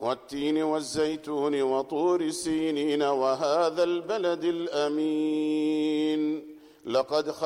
والتين والزيتون وطور سينين وهذا البلد الأمين لقد